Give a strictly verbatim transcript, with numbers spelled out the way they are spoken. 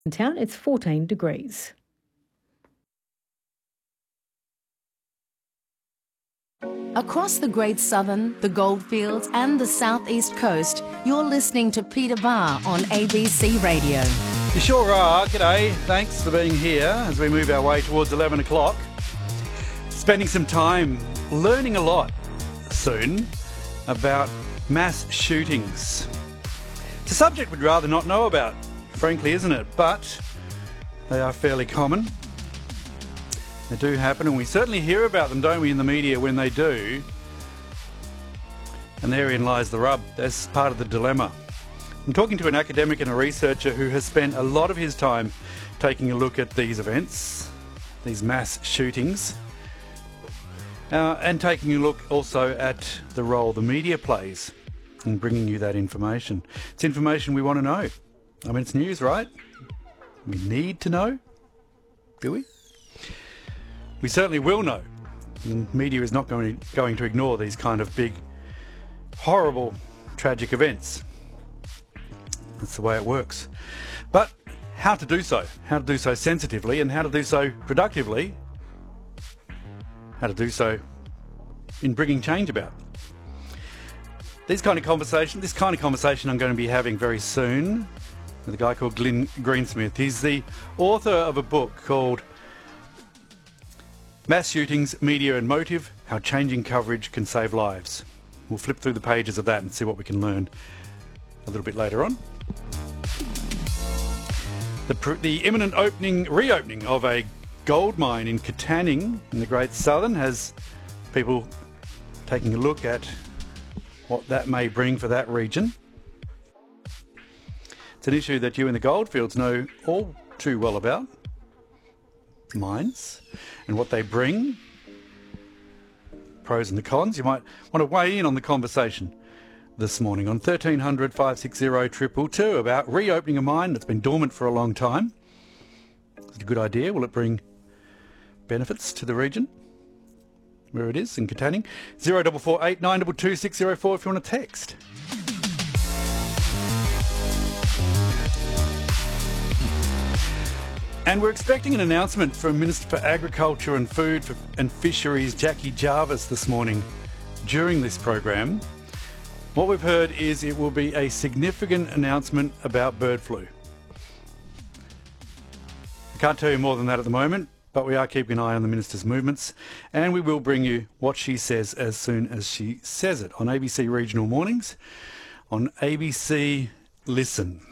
In town, it's fourteen degrees. Across the Great Southern, the Goldfields and the Southeast Coast, you're listening to Peter Barr on A B C Radio. You sure are. G'day. Thanks for being here as we move our way towards eleven o'clock. Spending some time learning a lot soon about mass shootings. It's a subject we'd rather not know about, frankly, isn't it? But they are fairly common. They do happen, and we certainly hear about them, don't we, in the media when they do. And therein lies the rub. That's part of the dilemma. I'm talking to an academic and a researcher who has spent a lot of his time taking a look at these events, these mass shootings, uh, and taking a look also at the role the media plays in bringing you that information. It's information we want to know. I mean, it's news, right? We need to know, do we? We certainly will know. And media is not going to, going to ignore these kind of big, horrible, tragic events. That's the way it works. But how to do so? How to do so sensitively and how to do so productively? How to do so in bringing change about? These kind of conversation, this kind of conversation I'm going to be having very soon with a guy called Glenn Greensmith. He's the author of a book called Mass Shootings, Media and Motive, How Changing Coverage Can Save Lives. We'll flip through the pages of that and see what we can learn a little bit later on. The, pr- the imminent opening, reopening of a gold mine in Katanning in the Great Southern has people taking a look at what that may bring for that region. It's an issue that you in the goldfields know all too well about. Mines and what they bring, pros and the cons. You might want to weigh in on the conversation this morning on thirteen hundred, five six zero, two two two about reopening a mine that's been dormant for a long time. Is it a good idea? Will it bring benefits to the region where it is in Katanning? zero four four eight nine two two six zero four if you want to text. And we're expecting an announcement from Minister for Agriculture and Food and Fisheries, Jackie Jarvis, this morning during this program. What we've heard is it will be a significant announcement about bird flu. I can't tell you more than that at the moment, but we are keeping an eye on the Minister's movements, and we will bring you what she says as soon as she says it on A B C Regional Mornings, on A B C Listen.